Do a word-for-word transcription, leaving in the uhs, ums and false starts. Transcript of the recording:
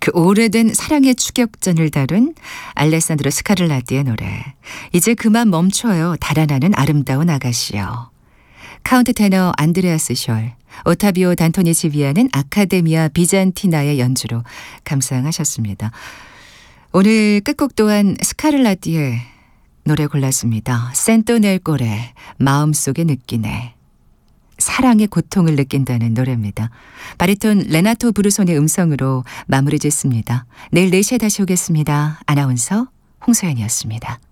그 오래된 사랑의 추격전을 다룬 알레산드로 스카를라띠의 노래. 이제 그만 멈춰요. 달아나는 아름다운 아가씨여. 카운트 테너 안드레아스 숄, 오타비오 단토니치비아는 아카데미아 비잔티나의 연주로 감상하셨습니다. 오늘 끝곡 또한 스카를라띠의 노래 골랐습니다. 센토 넬 꼬레, 마음속에 느끼네. 사랑의 고통을 느낀다는 노래입니다. 바리톤 레나토 브루손의 음성으로 마무리 짓습니다. 내일 네 시에 다시 오겠습니다. 아나운서 홍소연이었습니다.